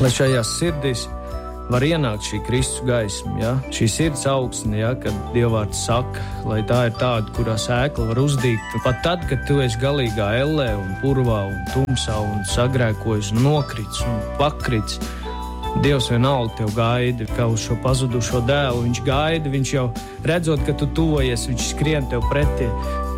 lai šajās sirdīs var ienākt šī Kristus gaisma, ja? Šī sirds augsne, ja? Kad Dievvārds saka, lai tā ir tāda, kurā sēkla var uzdīgt. Pat tad, kad tu esi galīgā ellē un purvā un tumsā un sagrēkojis un nokrits un pakrits, Dievs vienalga tev gaida, kā uz šo pazudušo dēlu. Viņš gaida, viņš jau redzot, ka tu tuvojies, viņš skrien tev pretī.